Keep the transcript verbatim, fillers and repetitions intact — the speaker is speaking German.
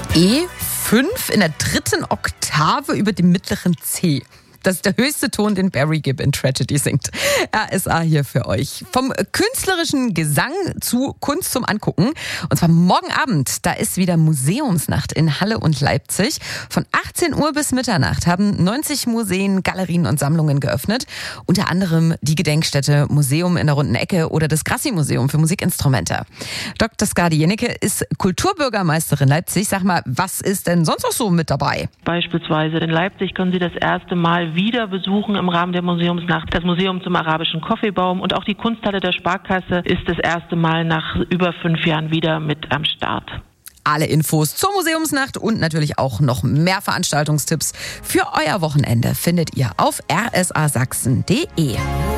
E fünf in der dritten Oktave über dem mittleren C. Das ist der höchste Ton, den Barry Gibb in Tragedy singt. R S A hier für euch. Vom künstlerischen Gesang zu Kunst zum Angucken. Und zwar morgen Abend. Da ist wieder Museumsnacht in Halle und Leipzig. Von achtzehn Uhr bis Mitternacht haben neunzig Museen, Galerien und Sammlungen geöffnet. Unter anderem die Gedenkstätte Museum in der Runden Ecke oder das Grassi-Museum für Musikinstrumente. Doktor Skadi Jennecke ist Kulturbürgermeisterin Leipzig. Sag mal, was ist denn sonst noch so mit dabei? Beispielsweise in Leipzig können Sie das erste Mal wieder besuchen im Rahmen der Museumsnacht das Museum zum arabischen Kaffeebaum, und auch die Kunsthalle der Sparkasse ist das erste Mal nach über fünf Jahren wieder mit am Start. Alle Infos zur Museumsnacht und natürlich auch noch mehr Veranstaltungstipps für euer Wochenende findet ihr auf r s a sachsen punkt d e.